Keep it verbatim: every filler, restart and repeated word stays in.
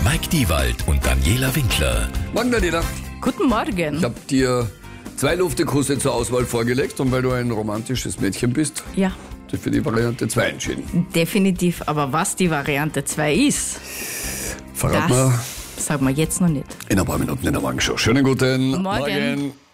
Mike Diewald und Daniela Winkler. Morgen, Daniela. Guten Morgen. Ich habe dir zwei Luftekusse zur Auswahl vorgelegt und weil du ein romantisches Mädchen bist, Ja, hast du für die Variante zwei entschieden. definitiv. Aber was die Variante zwei ist, Verrat das mal sagen wir jetzt noch nicht. in ein paar Minuten in der Morgenshow. Schönen guten Morgen.